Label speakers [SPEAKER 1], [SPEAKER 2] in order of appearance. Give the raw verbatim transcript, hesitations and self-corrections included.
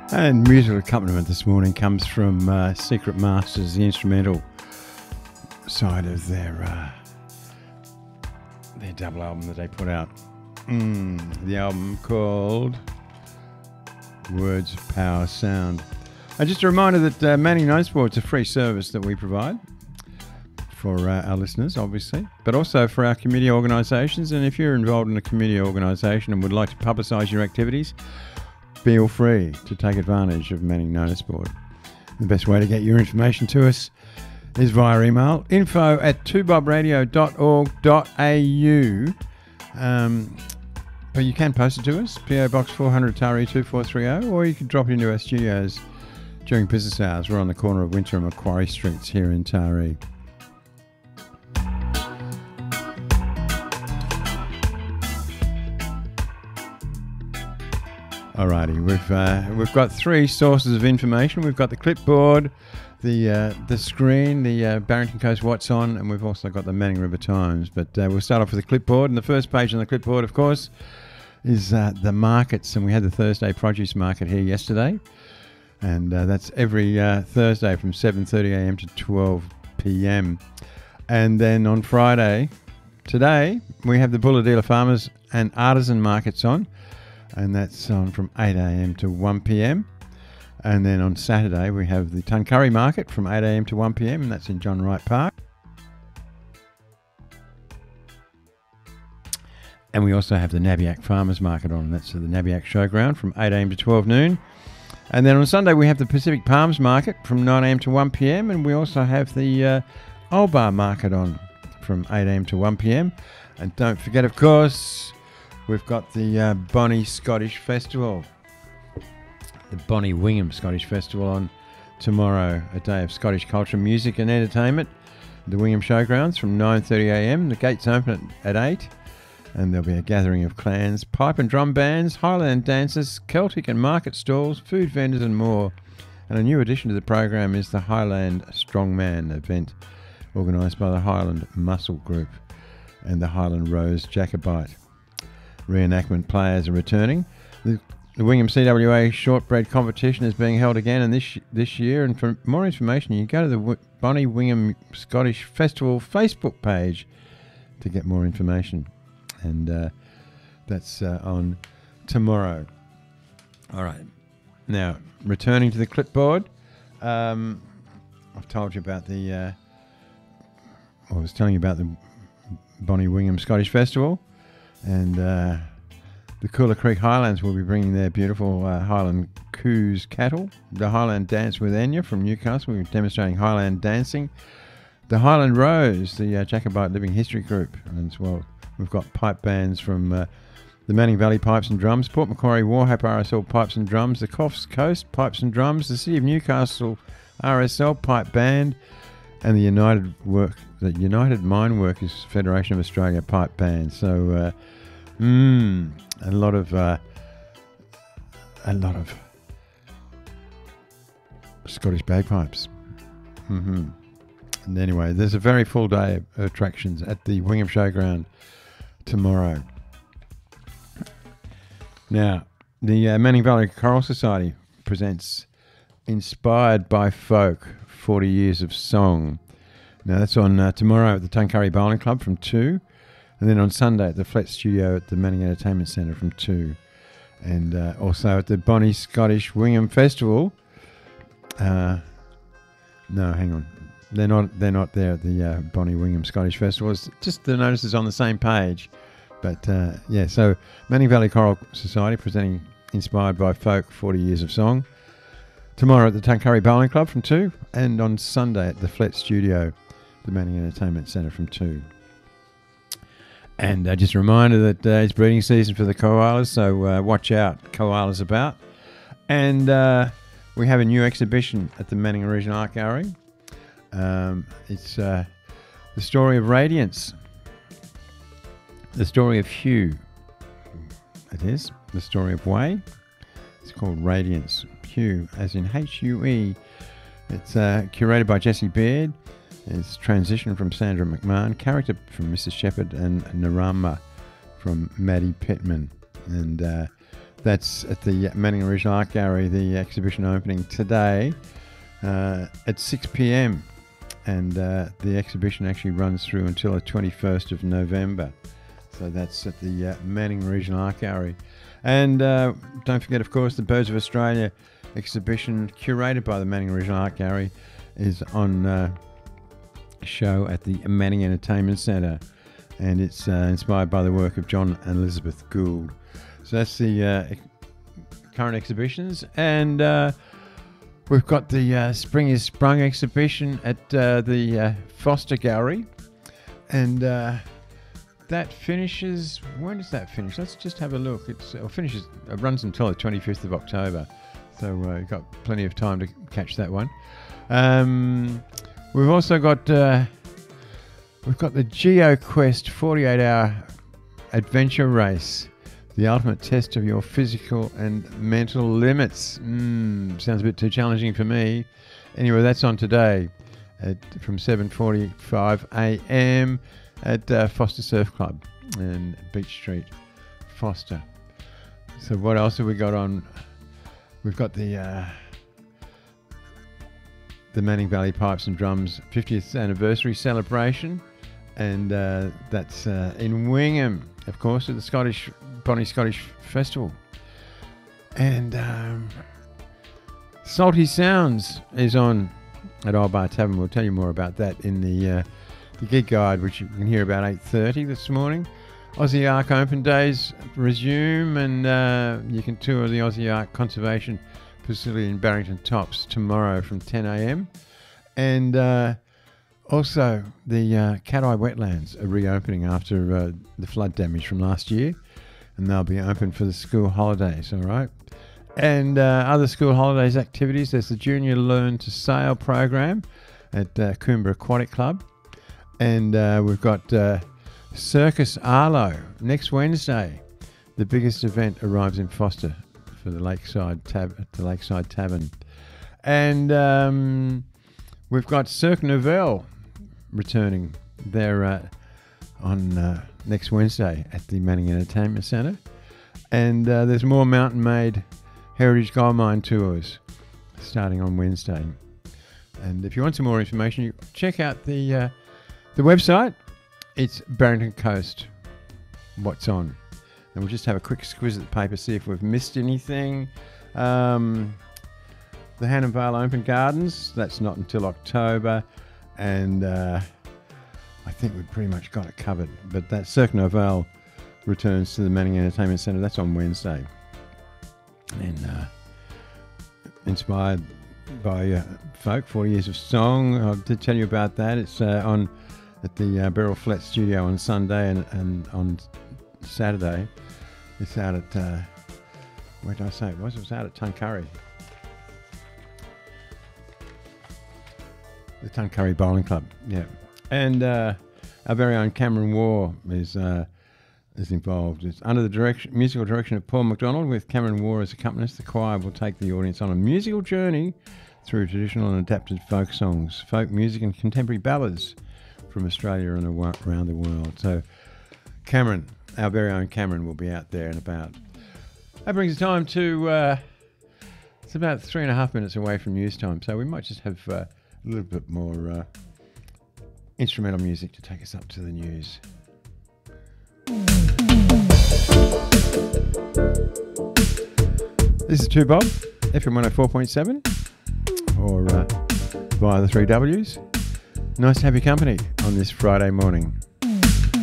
[SPEAKER 1] And musical accompaniment this morning comes from uh, Secret Masters, the instrumental side of their uh, their double album that they put out. Mm, the album called Words, Power, Sound. And just a reminder that uh, Manning Motorsport's a free service that we provide for uh, our listeners, obviously, but also for our community organisations. And if you're involved in a community organisation and would like to publicise your activities, feel free to take advantage of Manning Motorsport. The best way to get your information to us is via email, info at two bob radio dot org dot a u. Um, but you can post it to us, P O Box four hundred, Taree two four three zero, or you can drop it into our studios during business hours. We're on the corner of Winter and Macquarie Streets here in Taree. Alrighty, we've uh, we've got three sources of information. We've got the clipboard, the uh, the screen, the uh, Barrington Coast What's On, and we've also got the Manning River Times. But uh, we'll start off with the clipboard, and the first page on the clipboard, of course, is uh, the markets. And we had the Thursday produce market here yesterday, and uh, that's every uh, Thursday from seven thirty a m to twelve p m. And then on Friday, today, we have the Bulla Dealer Farmers and Artisan markets on. And that's on from eight a m to one p m. And then on Saturday, we have the Tuncurry market from eight a m to one p m, and that's in John Wright Park. And we also have the Nabiac Farmers Market on, and that's the Nabiac Showground from eight a m to twelve noon. And then on Sunday, we have the Pacific Palms Market from nine a m to one p m, and we also have the uh, Old Bar Market on from eight a m to one p m. And don't forget, of course, we've got the uh, Bonnie Scottish Festival, the Bonnie Wingham Scottish Festival on tomorrow, a day of Scottish culture, music and entertainment. The Wingham Showgrounds from nine thirty a m. The gates open at, at eight, and there'll be a gathering of clans, pipe and drum bands, Highland dancers, Celtic and market stalls, food vendors and more. And a new addition to the program is the Highland Strongman event, organised by the Highland Muscle Group and the Highland Rose Jacobite. Reenactment players are returning. The, the Wingham C W A Shortbread competition is being held again and this this year. And for more information, you can go to the w- Bonnie Wingham Scottish Festival Facebook page to get more information. And uh, that's uh, on tomorrow. All right. Now, returning to the clipboard, um, I've told you about the... Uh, I was telling you about the Bonnie Wingham Scottish Festival. And uh, the Cooler Creek Highlands will be bringing their beautiful uh, Highland Coos cattle. The Highland Dance with Enya from Newcastle will be demonstrating Highland dancing. The Highland Rose, the uh, Jacobite Living History Group. And as well, we've got pipe bands from uh, the Manning Valley Pipes and Drums, Port Macquarie Warhope R S L Pipes and Drums, the Coffs Coast Pipes and Drums, the City of Newcastle R S L Pipe Band, and the United Work, the United Mine Workers Federation of Australia Pipe Band. So, uh, mm, a lot of, uh, a lot of Scottish bagpipes. Mm-hmm. And anyway, there's a very full day of attractions at the Wingham Showground tomorrow. Now, the uh, Manning Valley Choral Society presents Inspired by Folk, forty years of Song. Now that's on uh, tomorrow at the Tuncurry Bowling Club from two, and then on Sunday at the Flet Studio at the Manning Entertainment Centre from two, and uh, also at the Bonnie Scottish Wingham Festival. Uh, no, hang on, they're not. They're not there at the uh, Bonnie Wingham Scottish Festival. It's just the notices on the same page, but uh, yeah. So Manning Valley Choral Society presenting Inspired by Folk, forty years of Song. Tomorrow at the Tuncurry Bowling Club from two, and on Sunday at the Flet Studio, the Manning Entertainment Centre from two. And uh, just a reminder that uh, it's breeding season for the koalas, so uh, watch out, koalas about. And uh, we have a new exhibition at the Manning Regional Art Gallery. Um, it's uh, the story of Radiance, the story of Hugh. It is the story of Way. It's called Radiance. Hugh, as in H U E. It's uh, curated by Jesse Baird. It's transition from Sandra McMahon, character from Missus Shepherd, and Narama from Maddie Pittman. And uh, That's at the Manning Original Art Gallery, the exhibition opening today uh, at six p.m. And uh, the exhibition actually runs through until the twenty-first of November. So that's at the uh, Manning Regional Art Gallery. And uh, don't forget, of course, the Birds of Australia exhibition, curated by the Manning Regional Art Gallery, is on uh, show at the Manning Entertainment Centre. And it's uh, inspired by the work of John and Elizabeth Gould. So that's the uh, current exhibitions. And uh, we've got the uh, Spring is Sprung exhibition at uh, the uh, Foster Gallery. And uh, that finishes, when does that finish? Let's just have a look. It's, it finishes, it runs until the twenty-fifth of October. So uh, you've got plenty of time to catch that one. Um, we've also got, uh, we've got the GeoQuest forty-eight hour adventure race. The ultimate test of your physical and mental limits. Mm, sounds a bit too challenging for me. Anyway, that's on today at, from seven forty-five a.m. at uh, Foster Surf Club in Beach Street, Foster. So what else have we got on? We've got the uh, the Manning Valley Pipes and Drums fiftieth anniversary celebration, and uh, that's uh, in Wingham, of course, at the Scottish Bonnie Scottish Festival. And um, Salty Sounds is on at Old Bar Tavern. We'll tell you more about that in the uh, the gig guide, which you can hear about eight thirty this morning. Aussie Ark Open Days resume, and uh, you can tour the Aussie Ark Conservation Facility in Barrington Tops tomorrow from ten a.m. And uh, also the uh, Cat Eye Wetlands are reopening after uh, the flood damage from last year, and they'll be open for the school holidays, all right? And uh, other school holidays activities, there's the Junior Learn to Sail program at uh, Coomber Aquatic Club. And uh, we've got uh, Circus Arlo next Wednesday. The biggest event arrives in Foster for the Lakeside Tab at the Lakeside Tavern. And um, we've got Cirque Nouvelle returning there uh, on uh, next Wednesday at the Manning Entertainment Centre. And uh, there's more Mountain Made Heritage Gold Mine tours starting on Wednesday. And if you want some more information, you check out the uh, the website. It's Barrington Coast. What's on? And we'll just have a quick squiz at the paper, see if we've missed anything. Um, the Hannah Vale Open Gardens, that's not until October. And uh, I think we've pretty much got it covered. But that Cirque Nouvelle returns to the Manning Entertainment Centre. That's on Wednesday. And uh, inspired by uh, folk, forty years of song. I did tell you about that. It's uh, on at the uh, Beryl Flat Studio on Sunday, and, and on Saturday it's out at, uh, where did I say it was? It was out at Tuncurry. The Tuncurry Bowling Club, yeah. And uh, our very own Cameron War is uh, is involved. It's under the direction, musical direction of Paul McDonald, with Cameron War as accompanist. The choir will take the audience on a musical journey through traditional and adapted folk songs, folk music and contemporary ballads from Australia and around the world. So Cameron, our very own Cameron, will be out there and about. That brings the time to, uh, it's about three and a half minutes away from news time, so we might just have uh, a little bit more uh, instrumental music to take us up to the news. This is two Bob, F M one oh four point seven, or uh, via the three W's. Nice to have your company on this Friday morning.